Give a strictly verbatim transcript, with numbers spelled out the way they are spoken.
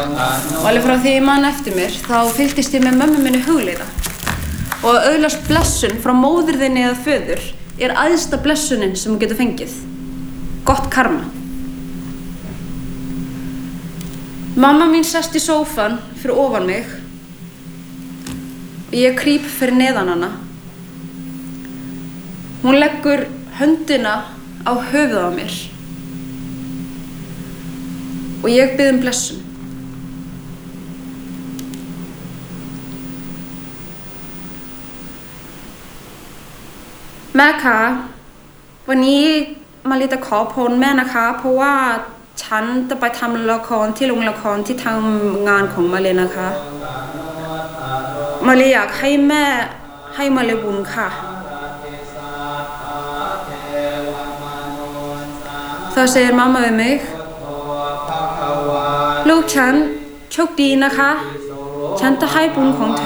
Og alveg frá því ég man eftir mér, þá fylgdist ég með mömmu minni hugleiða. Og að öðlast blessun frá móður þinni eða föður er æðsta blessunin sem þú getur fengið. Gott karma. Mamma mín sest í sófan fyrir ofan mig og ég krýp fyrir neðan hana. Hún leggur höndina á höfuð á mér og ég bið um blessun.แม่คะวันนี้มาริจะขอพรแม่นะคะเพราะว่าฉันจะไปทำละครที่โรงละครที่ทำงานของมารินะคะมาริอยากให้แม่ให้มาริบุญค่ะSå säger mamma med mig ลูกฉันโชคดีนะคะฉันจะให้บุญของเธอ